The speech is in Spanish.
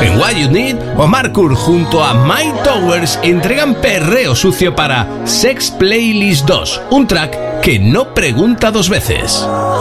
En What You Need, Omar Kurz junto a Mike Towers entregan perreo sucio para Sex Playlist 2, un track que no pregunta dos veces.